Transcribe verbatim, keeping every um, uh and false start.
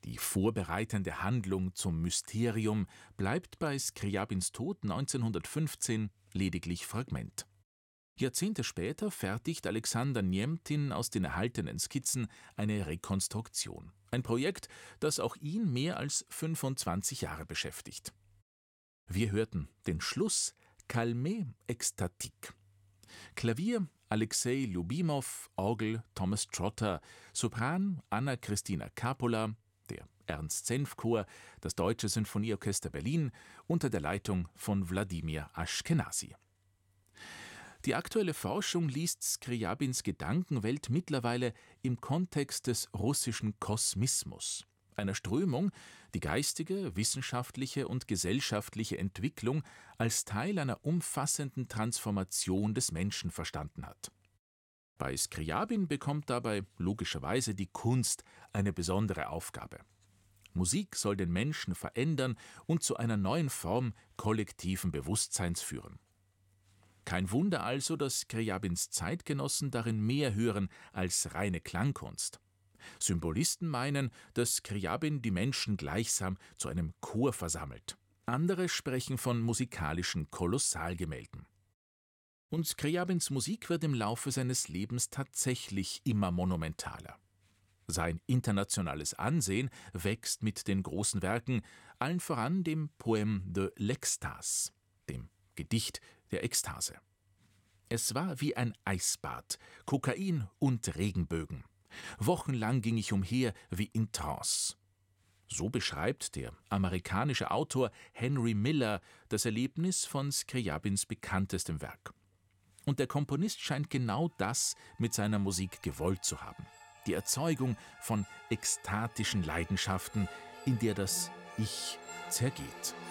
Die vorbereitende Handlung zum Mysterium bleibt bei Skrjabins Tod neunzehnhundertfünfzehn lediglich Fragment. Jahrzehnte später fertigt Alexander Niemtin aus den erhaltenen Skizzen eine Rekonstruktion. Ein Projekt, das auch ihn mehr als fünfundzwanzig Jahre beschäftigt. Wir hörten den Schluss Calmé Ekstatik. Klavier Alexei Ljubimow, Orgel Thomas Trotter, Sopran Anna-Christina Kapola, der Ernst-Senf-Chor, das Deutsche Sinfonieorchester Berlin unter der Leitung von Wladimir Aschkenasy. Die aktuelle Forschung liest Skrjabins Gedankenwelt mittlerweile im Kontext des russischen Kosmismus, einer Strömung, die geistige, wissenschaftliche und gesellschaftliche Entwicklung als Teil einer umfassenden Transformation des Menschen verstanden hat. Bei Skrjabin bekommt dabei logischerweise die Kunst eine besondere Aufgabe. Musik soll den Menschen verändern und zu einer neuen Form kollektiven Bewusstseins führen. Kein Wunder also, dass Skrjabins Zeitgenossen darin mehr hören als reine Klangkunst. Symbolisten meinen, dass Skrjabin die Menschen gleichsam zu einem Chor versammelt. Andere sprechen von musikalischen Kolossalgemälden. Und Skrjabins Musik wird im Laufe seines Lebens tatsächlich immer monumentaler. Sein internationales Ansehen wächst mit den großen Werken, allen voran dem Poème de l'Extase, dem Gedicht der Ekstase. Es war wie ein Eisbad, Kokain und Regenbögen. Wochenlang ging ich umher wie in Trance. So beschreibt der amerikanische Autor Henry Miller das Erlebnis von Skrjabins bekanntestem Werk. Und der Komponist scheint genau das mit seiner Musik gewollt zu haben: die Erzeugung von ekstatischen Leidenschaften, in der das Ich zergeht.